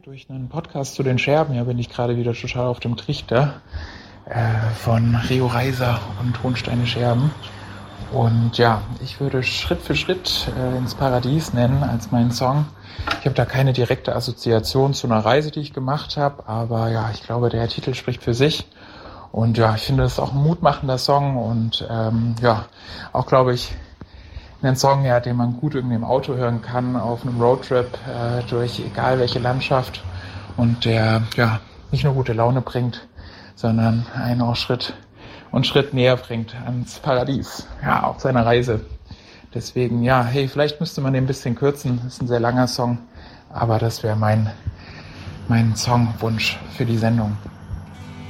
durch einen Podcast zu den Scherben, ja, bin ich gerade wieder total auf dem Trichter von Rio Reiser und Hohnsteine Scherben. Und ja, ich würde Schritt für Schritt ins Paradies nennen als meinen Song. Ich habe da keine direkte Assoziation zu einer Reise, die ich gemacht habe, aber ja, ich glaube, der Titel spricht für sich. Und ja, ich finde, das ist auch ein mutmachender Song und ja, auch glaube ich, ein Song, ja, den man gut irgendwie im Auto hören kann, auf einem Roadtrip durch egal welche Landschaft und der ja nicht nur gute Laune bringt, sondern einen auch Schritt näher bringt ans Paradies, ja, auf seiner Reise. Deswegen, ja, hey, vielleicht müsste man den ein bisschen kürzen, das ist ein sehr langer Song, aber das wäre mein Songwunsch für die Sendung.